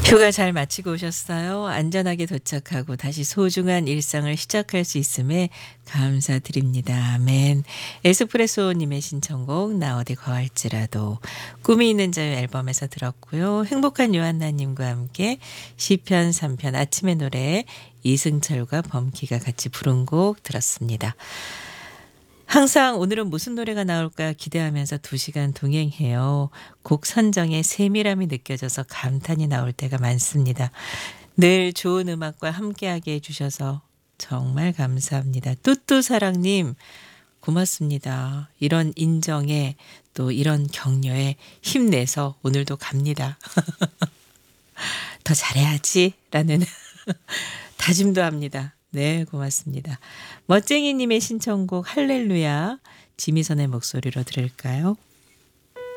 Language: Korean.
휴가 잘 마치고 오셨어요? 안전하게 도착하고 다시 소중한 일상을 시작할 수 있음에 감사드립니다. 아멘. 에스프레소님의 신청곡 나 어디 거할지라도 꿈이 있는 자유 앨범에서 들었고요. 행복한 요한나님과 함께 시편 3편 아침의 노래 이승철과 범키가 같이 부른 곡 들었습니다. 항상 오늘은 무슨 노래가 나올까 기대하면서 2시간 동행해요. 곡 선정에 세밀함이 느껴져서 감탄이 나올 때가 많습니다. 늘 좋은 음악과 함께하게 해주셔서 정말 감사합니다. 뚜뚜사랑님 고맙습니다. 이런 인정에 또 이런 격려에 힘내서 오늘도 갑니다. 더 잘해야지라는 다짐도 합니다. 네, 고맙습니다. 멋쟁이님의 신청곡 할렐루야 지미선의 목소리로 들을까요?